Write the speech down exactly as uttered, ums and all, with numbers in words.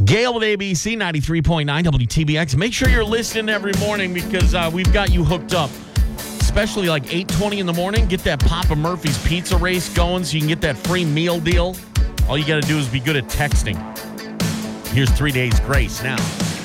Gale with A B C ninety-three point nine W T B X. Make sure you're listening every morning because uh, we've got you hooked up. Especially like eight twenty in the morning. Get that Papa Murphy's pizza race going so you can get that free meal deal. All you got to do is be good at texting. Here's three days grace now.